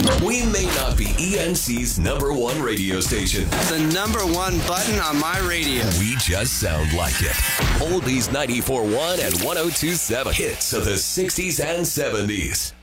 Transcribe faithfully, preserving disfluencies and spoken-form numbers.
We may not be E N C's number one radio station. The number one button on my radio. We just sound like it. Oldies ninety-four point one and one oh two point seven. Hits of the sixties and seventies.